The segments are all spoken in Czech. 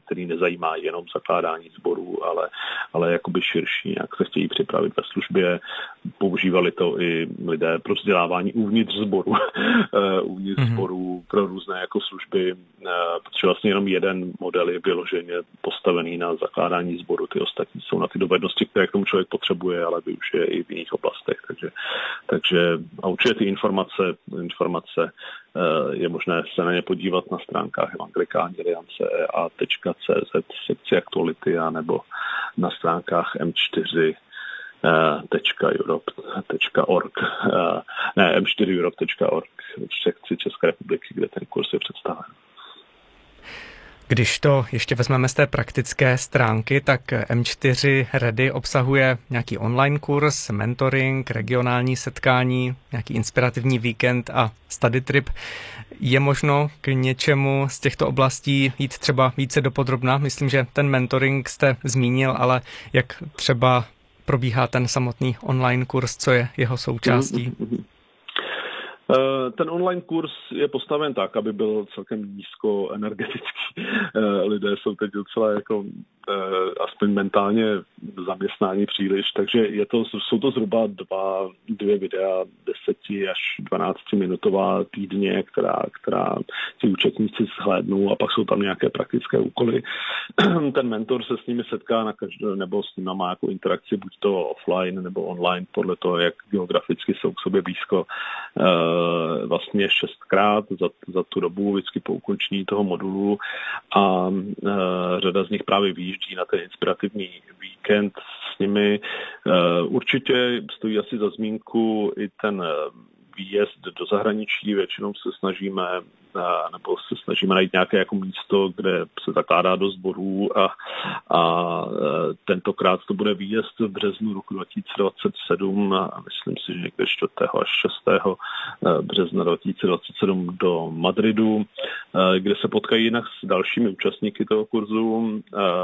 který nezajímá jenom zakládání sborů, ale jakoby širší, jak se chtějí připravit ve službě. Používali to i lidé pro vzdělávání uvnitř sboru, sborů pro různé jako služby, protože vlastně jenom jeden model je vyloženě postavený na zakládání sboru, ty ostatní jsou na ty dovednosti, které k tomu člověk potřebuje, ale využije i v jiných oblastech. Takže a určitě ty informace je možné se na ně podívat na stránkách Evangelikální aliance ea.cz sekci aktuality a nebo na stránkách m4europe.org m4europe.org v sekci České republiky, kde ten kurz je představen. Když to ještě vezmeme z té praktické stránky, tak M4 Ready obsahuje nějaký online kurz, mentoring, regionální setkání, nějaký inspirativní víkend a study trip. Je možno k něčemu z těchto oblastí jít třeba více dopodrobna? Myslím, že ten mentoring jste zmínil, ale jak třeba probíhá ten samotný online kurz, co je jeho součástí? Ten online kurz je postaven tak, aby byl celkem nízkoenergetický. Lidé jsou teď docela jako aspoň mentálně zaměstnání příliš, takže jsou to zhruba dvě videa 10 až 12 minutová týdně, která ti účastníci shlédnou a pak jsou tam nějaké praktické úkoly. Ten mentor se s nimi setká nebo s nimi má jako interakci buď to offline nebo online podle toho, jak geograficky jsou k sobě blízko. Vlastně 6krát za tu dobu vždycky po ukončení toho modulu a řada z nich právě vyjíždí na ten inspirativní víkend s nimi. Určitě stojí asi za zmínku i ten výjezd do zahraničí. Většinou se snažíme najít nějaké jako místo, kde se zakládá do sborů a tentokrát to bude výjezd v březnu roku 2027 a myslím si, že někde 4. až 6. března 2027 do Madridu, kde se potkají jinak s dalšími účastníky toho kurzu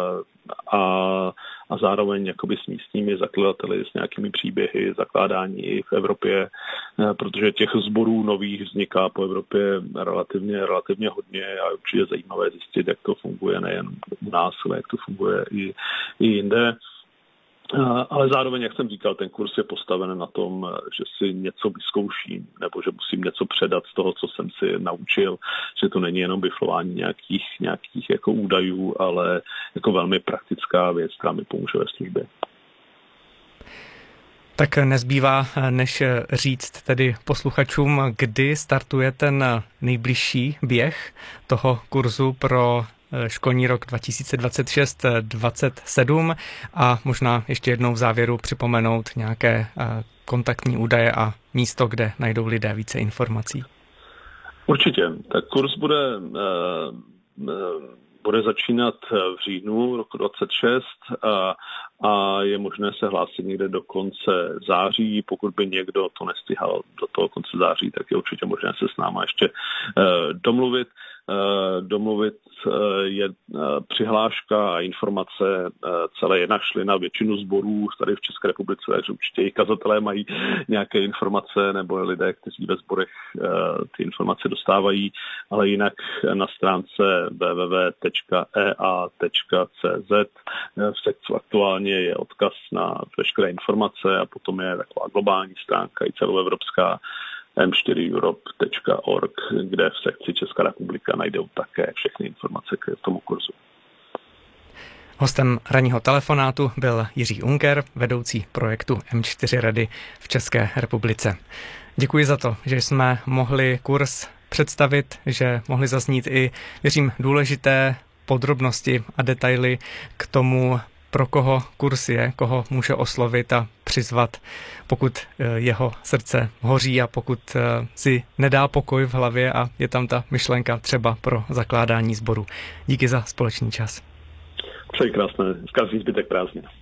a zároveň jakoby s místními zakladateli, s nějakými příběhy zakládání v Evropě, protože těch sborů nových vzniká po Evropě relativně hodně a určitě je zajímavé zjistit, jak to funguje nejen u nás, ale jak to funguje i jinde. Ale zároveň, jak jsem říkal, ten kurz je postaven na tom, že si něco vyzkouším, nebo že musím něco předat z toho, co jsem si naučil, že to není jenom biflování nějakých jako údajů, ale jako velmi praktická věc, která mi pomůže ve službě. Tak nezbývá, než říct tedy posluchačům, kdy startuje ten nejbližší běh toho kurzu pro školní rok 2026-27 a možná ještě jednou v závěru připomenout nějaké kontaktní údaje a místo, kde najdou lidé více informací. Určitě. Tak kurz bude začínat v říjnu roku 2026 a je možné se hlásit někde do konce září. Pokud by někdo to nestihal do toho konce září, tak je určitě možné se s náma ještě domluvit. Je přihláška a informace celé je našly na většinu sborů tady v České republice, takže určitě i kazatelé mají nějaké informace nebo lidé, kteří ve sborech ty informace dostávají, ale jinak na stránce www.ea.cz v sekci aktuálně je odkaz na veškeré informace a potom je taková globální stránka i celoevropská m4europe.org, kde v sekci Česká republika najdou také všechny informace k tomu kurzu. Hostem ranního telefonátu byl Jiří Unger, vedoucí projektu M4 Ready v České republice. Děkuji za to, že jsme mohli kurz představit, že mohli zaznít i, věřím, důležité podrobnosti a detaily k tomu, pro koho kurz je, koho může oslovit a přizvat, pokud jeho srdce hoří a pokud si nedá pokoj v hlavě a je tam ta myšlenka třeba pro zakládání sboru. Díky za společný čas. Přeji krásný zbytek prázdnin.